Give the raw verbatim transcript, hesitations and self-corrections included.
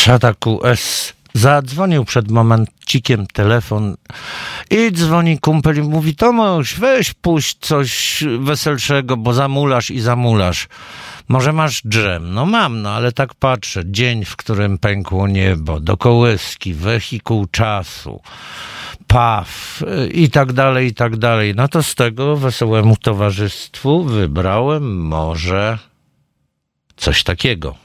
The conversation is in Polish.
Szata Q S zadzwonił przed momencikiem telefon i dzwoni kumpel i mówi: Tomasz, weź puść coś weselszego, bo zamulasz i zamulasz. Może masz dżem? No mam, no ale tak patrzę. Dzień, w którym pękło niebo, do kołyski, wehikuł czasu, paw i tak dalej, i tak dalej. No to z tego wesołemu towarzystwu wybrałem może coś takiego.